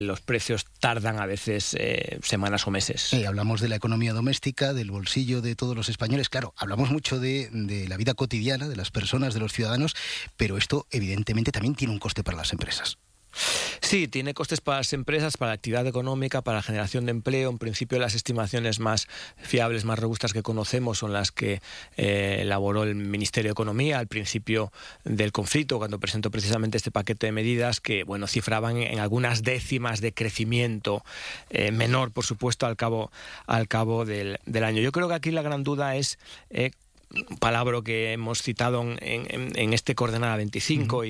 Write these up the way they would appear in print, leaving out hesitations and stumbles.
los precios tardan a veces semanas o meses. Hablamos de la economía doméstica, del bolsillo de todos los españoles. Claro, hablamos mucho de la vida cotidiana, de las personas, de los ciudadanos, pero esto evidentemente también tiene un coste para las empresas. Sí, tiene costes para las empresas, para la actividad económica, para la generación de empleo. En principio, las estimaciones más fiables, más robustas que conocemos son las que elaboró el Ministerio de Economía al principio del conflicto, cuando presentó precisamente este paquete de medidas que, bueno, cifraban en algunas décimas de crecimiento menor, por supuesto, al cabo del año. Yo creo que aquí la gran duda es un palabra que hemos citado en este Coordenada 25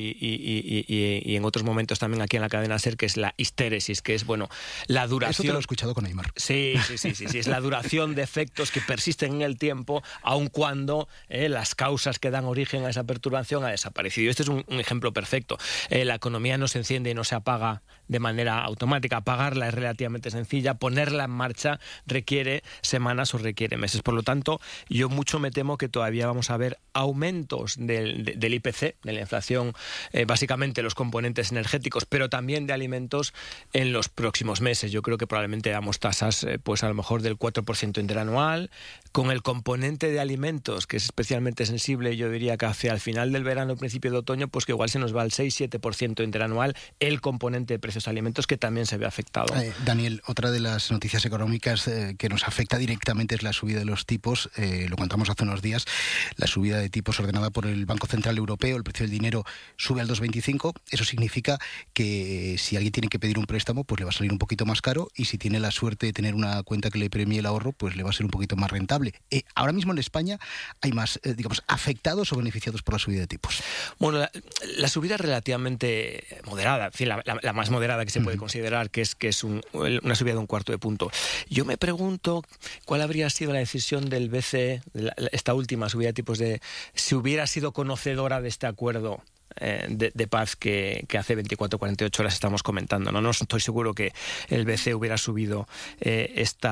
y en otros momentos también aquí en la cadena SER, que es la histéresis, que es, bueno, la duración... Eso te lo he escuchado con Aimar. Sí, es la duración de efectos que persisten en el tiempo, aun cuando las causas que dan origen a esa perturbación ha desaparecido. Este es un ejemplo perfecto. La economía no se enciende y no se apaga de manera automática. Apagarla es relativamente sencilla, ponerla en marcha requiere semanas o requiere meses. Por lo tanto, yo mucho me temo que todavía vamos a ver aumentos del IPC, de la inflación, básicamente los componentes energéticos, pero también de alimentos en los próximos meses. Yo creo que probablemente damos tasas, pues a lo mejor del 4% interanual, con el componente de alimentos, que es especialmente sensible, yo diría que hacia el final del verano, principio de otoño, pues que igual se nos va al 6-7% interanual, el componente de precios de alimentos, que también se ve afectado. Daniel, otra de las noticias económicas que nos afecta directamente es la subida de los tipos. Lo contamos hace unos días. La subida de tipos ordenada por el Banco Central Europeo, el precio del dinero sube al 2,25. Eso significa que si alguien tiene que pedir un préstamo, pues le va a salir un poquito más caro, y si tiene la suerte de tener una cuenta que le premie el ahorro, pues le va a ser un poquito más rentable. Ahora mismo en España hay más, afectados o beneficiados por la subida de tipos. Bueno, la subida es relativamente moderada, en fin, la más moderada que se puede considerar, que es una subida de 1/4 de punto. Yo me pregunto cuál habría sido la decisión del BCE, esta última subida de tipos, si hubiera sido conocedora de este acuerdo de paz que hace 24-48 horas estamos comentando. No estoy seguro que el BCE hubiera subido este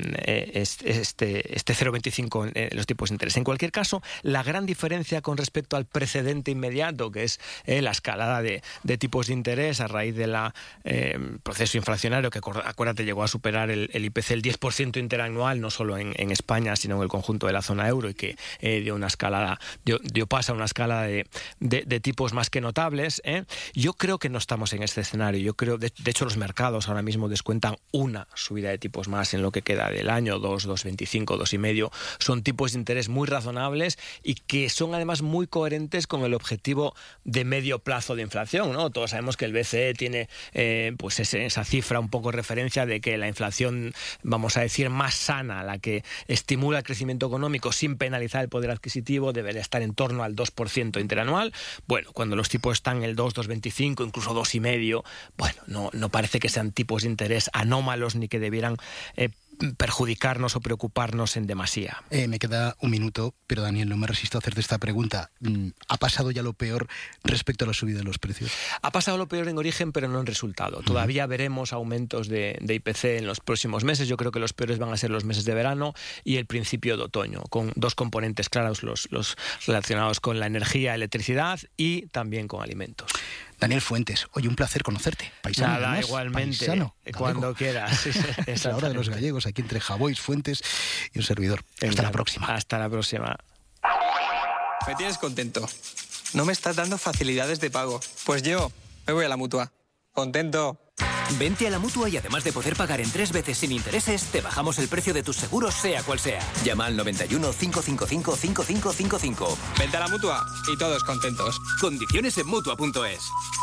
0,25 los tipos de interés. En cualquier caso, la gran diferencia con respecto al precedente inmediato, que es la escalada de tipos de interés a raíz del proceso inflacionario, que acuérdate llegó a superar el IPC, el 10% interanual, no solo en España, sino en el conjunto de la zona euro, y que dio paso a una escala de tipos más que notables. Yo creo que no estamos en este escenario. Yo creo, de hecho, los mercados ahora mismo descuentan una subida de tipos más en lo que queda del año, 2,25, 2,5. Son tipos de interés muy razonables y que son además muy coherentes con el objetivo de medio plazo de inflación, ¿no? Todos sabemos que el BCE tiene pues esa cifra un poco referencia de que la inflación, vamos a decir, más sana, la que estimula el crecimiento económico sin penalizar el poder adquisitivo, debería estar en torno al 2% interanual. Bueno, cuando los tipos están en el 2,25, incluso 2,5, bueno, no parece que sean tipos de interés anómalos ni que debieran perjudicarnos o preocuparnos en demasía. Me queda un minuto, pero Daniel, no me resisto a hacerte esta pregunta. ¿Ha pasado ya lo peor respecto a la subida de los precios? Ha pasado lo peor en origen, pero no en resultado. Todavía veremos aumentos de IPC en los próximos meses. Yo creo que los peores van a ser los meses de verano y el principio de otoño, con dos componentes claros, los relacionados con la energía, electricidad y también con alimentos. Daniel Fuentes, oye, un placer conocerte. Paisano. Nada, igualmente, paisano, cuando quieras. Es la hora de los gallegos, aquí entre Javois, Fuentes y un servidor. Hasta la próxima. Hasta la próxima. Me tienes contento. No me estás dando facilidades de pago. Pues yo me voy a la Mutua. Contento. Vente a la Mutua y además de poder pagar en 3 veces sin intereses, te bajamos el precio de tus seguros, sea cual sea. Llama al 91 555 5555. Vente a la Mutua y todos contentos. Condiciones en Mutua.es.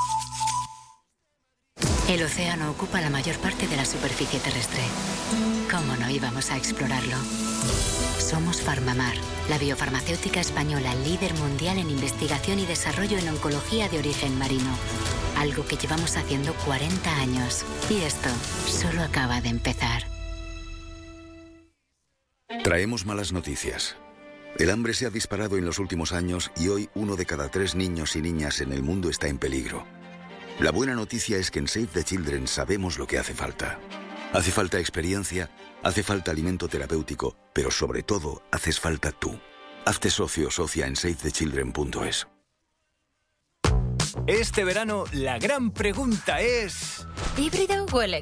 El océano ocupa la mayor parte de la superficie terrestre. ¿Cómo no íbamos a explorarlo? Somos Farmamar, la biofarmacéutica española líder mundial en investigación y desarrollo en oncología de origen marino. Algo que llevamos haciendo 40 años. Y esto solo acaba de empezar. Traemos malas noticias. El hambre se ha disparado en los últimos años y hoy 1 de cada 3 niños y niñas en el mundo está en peligro. La buena noticia es que en Save the Children sabemos lo que hace falta. Hace falta experiencia, hace falta alimento terapéutico, pero sobre todo haces falta tú. Hazte socio o socia en SaveTheChildren.es. Este verano la gran pregunta es... ¿híbrido o eléctrico?